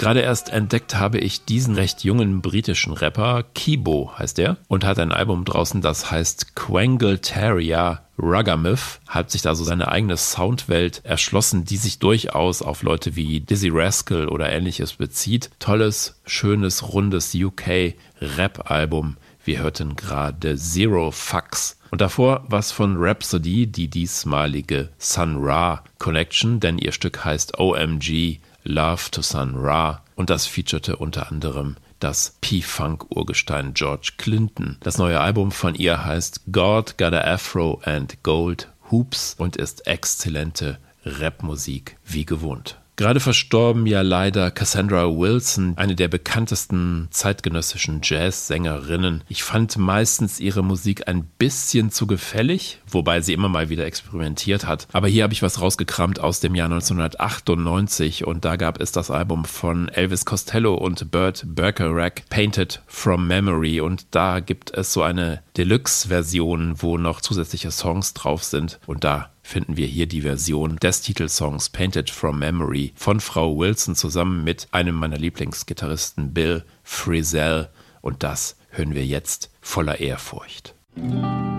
Gerade erst entdeckt habe ich diesen recht jungen britischen Rapper, Kibo heißt er, und hat ein Album draußen, das heißt Quengeltaria Ruggermouth, hat sich da so seine eigene Soundwelt erschlossen, die sich durchaus auf Leute wie Dizzy Rascal oder ähnliches bezieht. Tolles, schönes, rundes UK-Rap-Album. Wir hörten gerade Zero Fucks. Und davor was von Rhapsody, die diesmalige Sun Ra Connection, denn ihr Stück heißt OMG Love to Sun Ra und das featurete unter anderem das P-Funk-Urgestein George Clinton. Das neue Album von ihr heißt God Got a Afro and Gold Hoops und ist exzellente Rapmusik wie gewohnt. Gerade verstorben ja leider Cassandra Wilson, eine der bekanntesten zeitgenössischen Jazz-Sängerinnen. Ich fand meistens ihre Musik ein bisschen zu gefällig, wobei sie immer mal wieder experimentiert hat. Aber hier habe ich was rausgekramt aus dem Jahr 1998 und da gab es das Album von Elvis Costello und Burt Bacharach, Painted from Memory, und da gibt es so eine Deluxe-Version, wo noch zusätzliche Songs drauf sind, und da finden wir hier die Version des Titelsongs Painted from Memory von Frau Wilson zusammen mit einem meiner Lieblingsgitarristen Bill Frisell, und das hören wir jetzt voller Ehrfurcht.